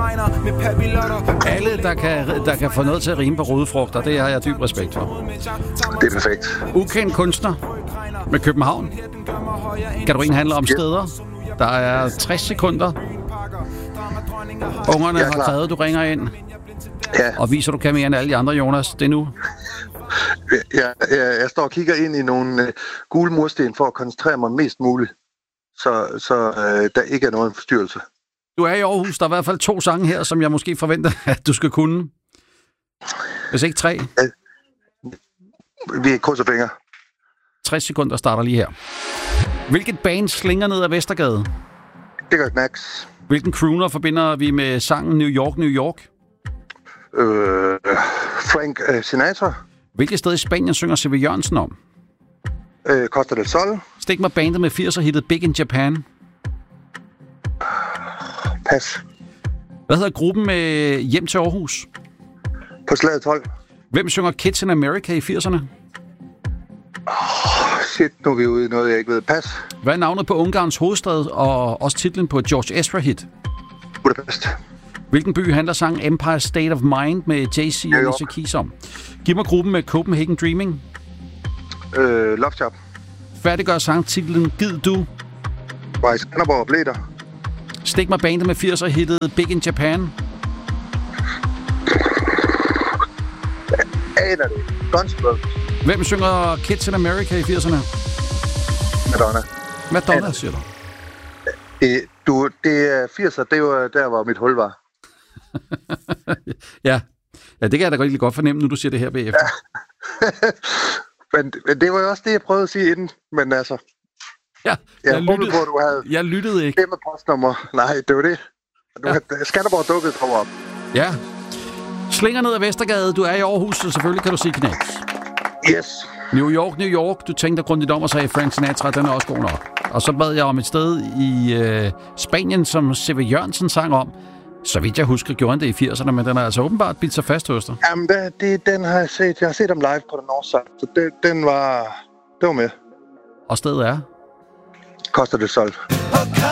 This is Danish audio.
Alle, der kan få noget til at rime på rodefrugter, det har jeg dyb respekt for. Det er perfekt. Ukendt kunstner med København. Kategorien handler om steder. Der er 60 sekunder. Ungerne har krævet, du ringer ind. Ja. Og viser, du kan mere end alle de andre, Jonas. Det er nu. Jeg står og kigger ind i nogle gule mursten for at koncentrere mig mest muligt. Så der ikke er nogen forstyrrelse. Du er i Aarhus. Der er i hvert fald 2 sange her, som jeg måske forventer, at du skal kunne. Hvis ikke 3. Vi er kryds og fingre. 60 sekunder starter lige her. Hvilket band slinger ned ad Vestergade? Det gør Knacks. Hvilken crooner forbinder vi med sangen New York, New York? Frank Sinatra. Hvilket sted i Spanien synger C.V. Jørgensen om? Costa del Sol. Stik mig bandet med 80'er-hittet Big in Japan. Pas. Hvad hedder gruppen med Hjem til Aarhus? På slaget 12. Hvem synger Kids in America i 80'erne? Shit, nu er vi ude i noget, jeg ikke ved. Pas. Hvad er navnet på Ungarns hovedstad og også titlen på et George Ezra-hit? Budapest. Hvilken by handler sangen Empire State of Mind med Jay-Z og Alicia Keys om? Giv mig gruppen med Copenhagen Dreaming. Love Shop. Færdiggør sangtitlen Gid du. Var i Skanderborg og Blæder. Stik mig bandet med 80'er-hittet Big in Japan. Aner det. Guns N' Roses. Hvem synger Kids in America i 80'erne? Madonna. Madonna, siger du. Det er 80'er, det var der, hvor mit hul var. Ja, det kan jeg da godt fornemme, nu du siger det her bagefter. men det var jo også det, jeg prøvede at sige inden. Men altså, ja, jeg lyttede ikke. Det med postnummer. Nej, det var det. Skanderborg dukkede tror op. Ja. Slinger ned ad Vestergade. Du er i Aarhus, så selvfølgelig kan du sige Knacks. Yes. New York, New York. Du tænkte grundigt om og sagde Frank Sinatra, den er også god nok. Og så bad jeg om et sted i Spanien, som C.V. Jørgensen sang om. Så vidt jeg husker, gjorde han det i 80'erne, men den er altså åbenbart bidt sig fast hos dig. Jamen, den har jeg set. Jeg har set dem live på den Northside, så det var med. Og stedet er? Costa del Sol.